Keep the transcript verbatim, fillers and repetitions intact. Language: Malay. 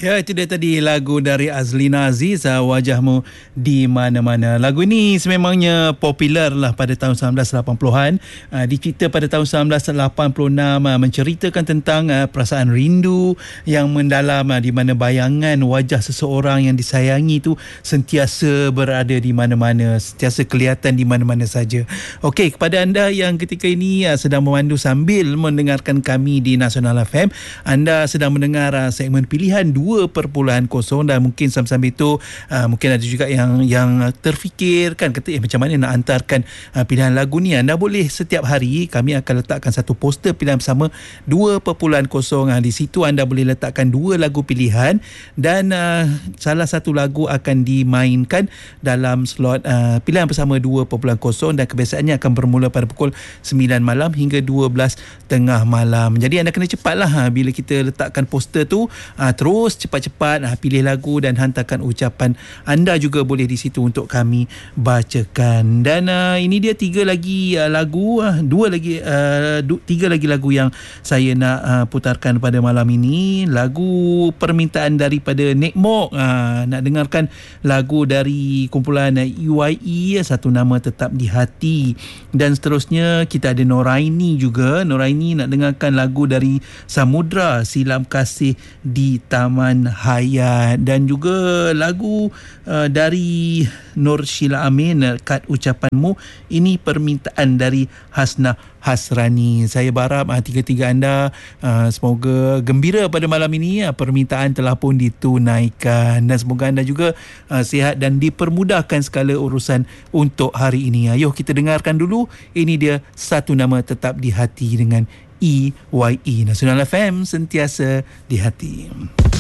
Ya, itu dia tadi lagu dari Azlina Aziz, Wajahmu di Mana-Mana. Lagu ini sememangnya popular lah pada tahun sembilan belas lapan puluhan. Uh, dicipta pada tahun sembilan belas lapan puluh enam, uh, menceritakan tentang uh, perasaan rindu yang mendalam, uh, di mana bayangan wajah seseorang yang disayangi itu sentiasa berada di mana-mana, sentiasa kelihatan di mana-mana saja. Okey, kepada anda yang ketika ini uh, sedang memandu sambil mendengarkan kami di Nasional F M, anda sedang mendengar uh, segmen pilihan dua perpuluhan kosong, dan mungkin sambil-sambil itu uh, mungkin ada juga yang yang terfikir kan, kata eh, macam mana nak hantarkan uh, pilihan lagu ni. Anda boleh setiap hari kami akan letakkan satu poster pilihan bersama dua perpuluhan kosong. Uh, di situ anda boleh letakkan dua lagu pilihan, dan uh, salah satu lagu akan dimainkan dalam slot uh, pilihan bersama dua perpuluhan kosong, dan kebiasaannya akan bermula pada pukul sembilan malam hingga dua belas tengah malam. Jadi anda kena cepatlah ha, bila kita letakkan poster tu, uh, terus cepat-cepat uh, pilih lagu dan hantarkan ucapan anda juga boleh di situ untuk kami bacakan. Dan uh, ini dia tiga lagi uh, lagu, uh, dua lagi uh, du, tiga lagi lagu yang saya nak uh, putarkan pada malam ini. Lagu permintaan daripada Nek Mok, uh, nak dengarkan lagu dari kumpulan uh, E Y E, Satu Nama Tetap di Hati. Dan seterusnya kita ada Noraini juga. Noraini nak dengarkan lagu dari Samudra, Silam Kasih di Taman Hayat. Dan juga lagu uh, dari Nur Sheila Amin, Kad Ucapanmu. Ini permintaan dari Hasna Hasrani. Saya berharap uh, tiga-tiga anda uh, semoga gembira pada malam ini. Uh, permintaan telah pun ditunaikan, dan semoga anda juga uh, sihat dan dipermudahkan segala urusan untuk hari ini. Ayuh kita dengarkan dulu. Ini dia Satu Nama Tetap di Hati dengan E Y E. Nasional F M, sentiasa di hati.